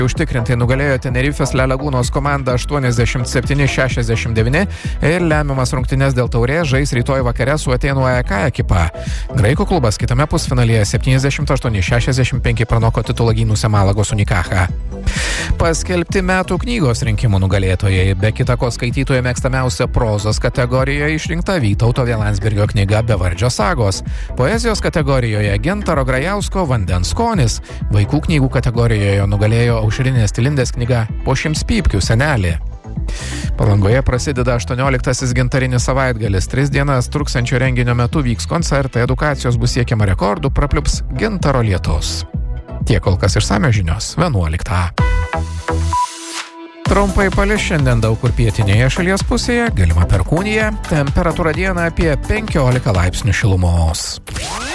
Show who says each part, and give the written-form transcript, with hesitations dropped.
Speaker 1: Užtikrintai nugalėjo Tenerifės Lelagūnos komanda 87-69 ir lemiamas rungtynes dėl taurės žais rytoj vakare su Atėnų AEK ekipa. Graikų klubas kitame pusfinalyje 78-65 pranoko titulą gynusią Malagos Unikacha. Paskelbti metų knygos rinkimų nugalėtojai. Be kitako skaitytojų mėgstamiausia prozos kategorijoje išrinkta Vytauto V. Landsbergio knyga Bevardžio sagos. Poezijos kategorijoje Gintaro Grajausko Vandens skonis. Vaikų knygų kategorijoje nugalėjo Aušrinės Tilindės knyga Po 100 pypkių senelė. Palangoje prasideda 18-asis gintarinis savaitgalis. 3 dienas truksiančio renginio metu vyks koncertai, edukacijos, bus siekiama rekordų, prapliups gintaro lietus. Tiek kol kas išsamios žinios 11. Trumpai palis šiandien daug kur pietinėje šalies pusėje, galima perkūnija, temperatūra dieną apie 15 laipsnių šilumos.